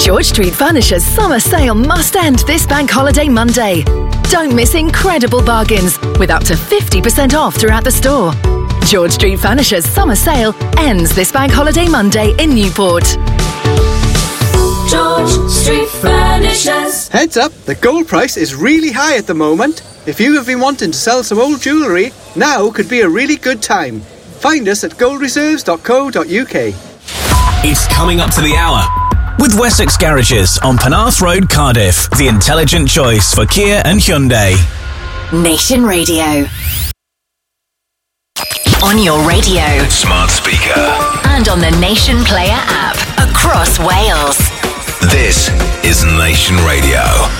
George Street Furniture's summer sale must end this Bank Holiday Monday. Don't miss incredible bargains with up to 50% off throughout the store. George Street Furniture's summer sale ends this Bank Holiday Monday in Newport. George Street Furnitures. Heads up, the gold price is really high at the moment. If you have been wanting to sell some old jewellery, now could be a really good time. Find us at goldreserves.co.uk. It's coming up to the hour with Wessex Garages on Penarth Road, Cardiff. The intelligent choice for Kia and Hyundai. Nation Radio. On your radio, Smart speaker, and on the Nation Player app across Wales. This is Nation Radio.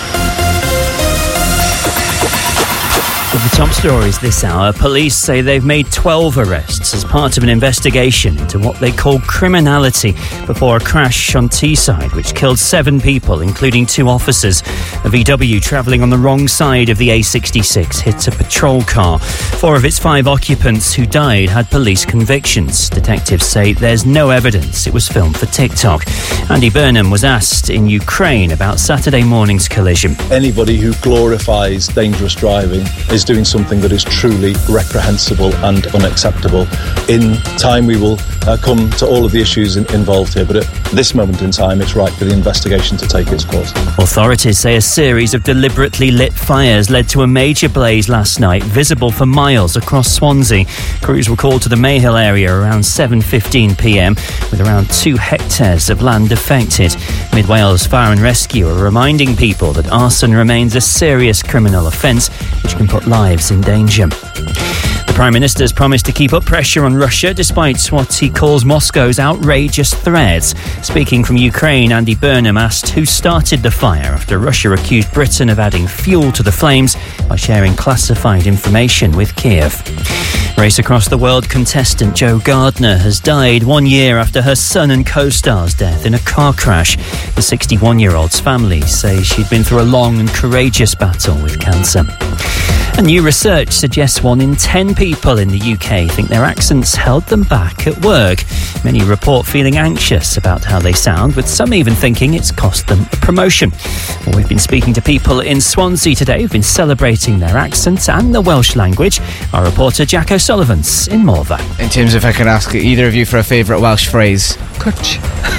With the top stories this hour, police say they've made 12 arrests as part of an investigation into what they call criminality before a crash on Teesside, which killed 7 people, including 2 officers. A VW travelling on the wrong side of the A66 hit a patrol car. 4 of its 5 occupants who died had police convictions. Detectives say there's no evidence it was filmed for TikTok. Andy Burnham was asked in Ukraine about Saturday morning's collision. Anybody who glorifies dangerous driving is doing something that is truly reprehensible and unacceptable. In time we will come to all of the issues involved here, but at this moment in time it's right for the investigation to take its course. Authorities say a series of deliberately lit fires led to a major blaze last night, visible for miles across Swansea. Crews were called to the Mayhill area around 7:15pm, with around 2 hectares of land affected. Mid Wales Fire and Rescue are reminding people that arson remains a serious criminal offence which can put lives in danger. The Prime Minister's promised to keep up pressure on Russia despite what he calls Moscow's outrageous threats. Speaking from Ukraine, Andy Burnham asked who started the fire after Russia accused Britain of adding fuel to the flames by sharing classified information with Kiev. Race Across the World contestant Jo Gardner has died 1 year after her son and co-star's death in a car crash. The 61-year-old's family say she'd been through a long and courageous battle with cancer. And new research suggests 1 in 10 people in the UK think their accents held them back at work. Many report feeling anxious about how they sound, with some even thinking it's cost them a promotion. Well, we've been speaking to people in Swansea today who've been celebrating their accents and the Welsh language. Our reporter Jack O'Sullivan's in Morva. In terms of, if I could ask either of you for a favourite Welsh phrase. Cwtch.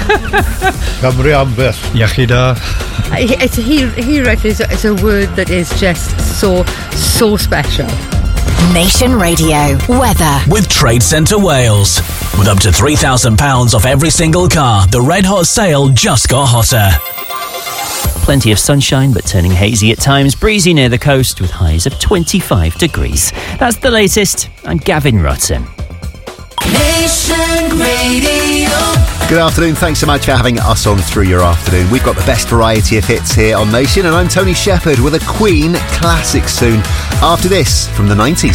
Cymru ambell. Iechyd da. He reckons it's a word that is just so special. Nation Radio weather with Trade Centre Wales. With up to £3,000 off every single car, the red hot sale just got hotter. Plenty of sunshine, but turning hazy at times. Breezy near the coast with highs of 25 degrees. That's the latest. I'm Gavin Rutten. Nation Radio. Good afternoon, thanks so much for having us on through your afternoon. We've got the best variety of hits here on Nation, and I'm Tony Shepherd with a Queen classic soon. After this, from the 90s.